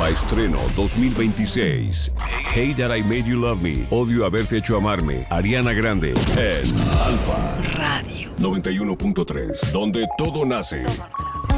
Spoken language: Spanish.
Estreno 2026. Hate That I Made You Love Me. Odio haberte hecho amarme. Ariana Grande en Alfa Radio 91.3, donde todo nace.